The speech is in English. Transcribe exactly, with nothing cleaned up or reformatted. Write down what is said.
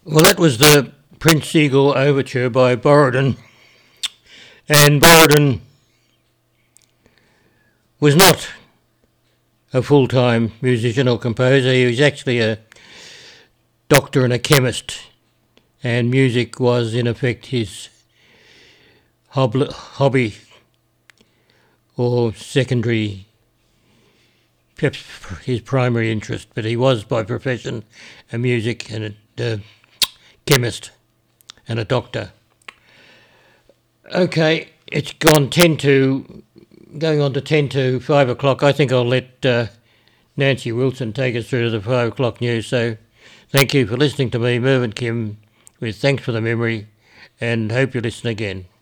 Well, that was the Prince Eagle Overture by Borodin. And Borodin was not a full-time musician or composer. He was actually a doctor and a chemist. And music was, in effect, his hob- hobby or secondary, perhaps his primary interest. But he was, by profession, a music and a uh, chemist and a doctor. Okay, it's gone ten to, going on to ten to five o'clock. I think I'll let uh, Nancy Wilson take us through to the five o'clock news. So thank you for listening to me, Mervyn Kim, with Thanks for the Memory, and hope you listen again.